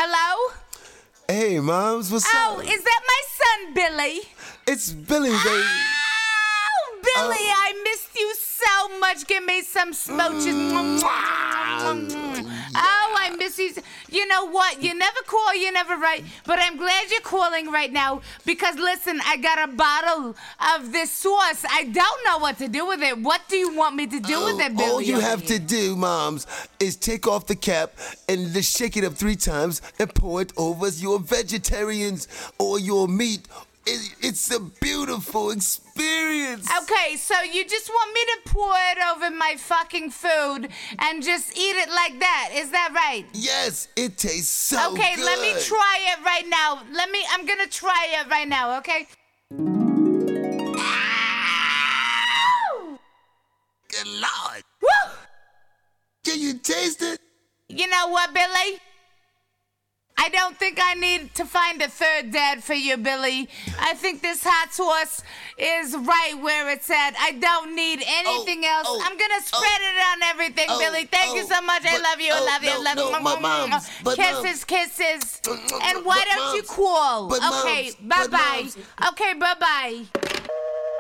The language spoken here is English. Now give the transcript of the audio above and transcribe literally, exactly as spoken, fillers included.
Hello? Hey, Moms, what's Oh, up? is that my son, Billy? It's Billy, baby. Oh, Billy, Oh. I missed you so much. Give me some smooches. Oh, I miss you. You know what? You never call, you never write. But I'm glad you're calling right now because, listen, I got a bottle of this sauce. I don't know what to do with it. What do you want me to do with it, Billy? All you over have here? to do, Moms, is take off the cap and just shake it up three times and pour it over your vegetarians or your meat. It, it's a beautiful experience. Okay, so you just want me to pour it over my fucking food and just eat it like that. Is that right? Yes, it tastes so Okay, good. let me try it right now. Let me, I'm gonna try it right now, okay? Ow! Good Lord. Woo! Can you taste it? You know what, Billy? I don't think I need to find a third dad for you, Billy. I think this hot sauce is right where it's at. I don't need anything Oh, else. oh, I'm gonna spread oh, it on everything, oh, Billy. Thank you oh, so much. I but- love you. I oh, love you. I no, love you. no, but moms, but kisses, moms. kisses. Mm, mm, And but why don't you moms, call? but Okay, moms, but bye-bye. moms. Okay, bye-bye.